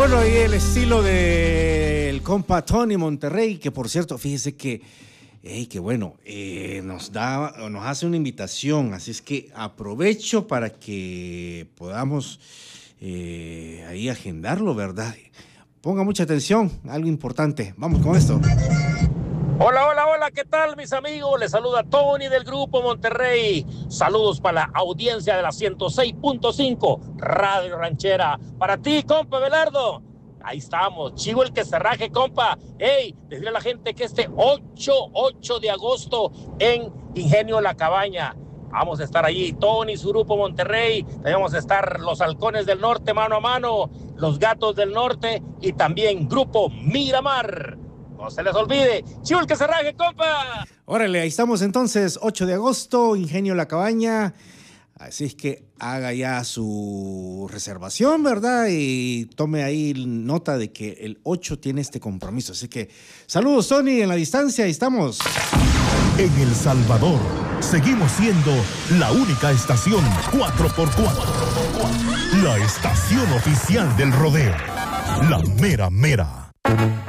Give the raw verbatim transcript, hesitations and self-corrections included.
Bueno, y el estilo del compa Tony Monterrey, que por cierto, fíjese que, hey, que bueno, eh, nos da, nos hace una invitación, así es que aprovecho para que podamos eh, ahí agendarlo, ¿verdad? Ponga mucha atención, algo importante. Vamos con esto. Hola, hola, hola, ¿qué tal, mis amigos? Les saluda Tony del Grupo Monterrey. Saludos para la audiencia de la ciento seis punto cinco Radio Ranchera. Para ti, compa Belardo. Ahí estamos, chivo el que se raje, compa. Hey, decirle a la gente que este ocho de agosto en Ingenio La Cabaña vamos a estar allí, Tony, su Grupo Monterrey. También vamos a estar los Halcones del Norte mano a mano, los Gatos del Norte y también Grupo Miramar. No se les olvide, chivo el que se raje, compa. Órale, ahí estamos entonces, ocho de agosto, Ingenio La Cabaña. Así es que haga ya su reservación, ¿verdad? Y tome ahí nota de que el ocho tiene este compromiso. Así que saludos, Tony, en la distancia, ahí estamos. En El Salvador, seguimos siendo la única estación cuatro por cuatro. La estación oficial del rodeo. La mera mera.